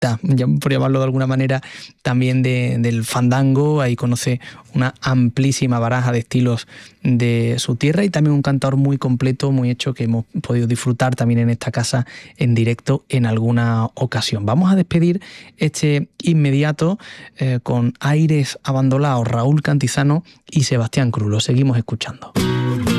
por llamarlo de alguna manera, también del fandango. Ahí conoce una amplísima baraja de estilos de su tierra y también un cantador muy completo, muy hecho, que hemos podido disfrutar también en esta casa en directo en alguna ocasión. Vamos a despedir este inmediato con Aires Abandonados, Raúl Cantizano y Sebastián Cruz. Lo seguimos escuchando.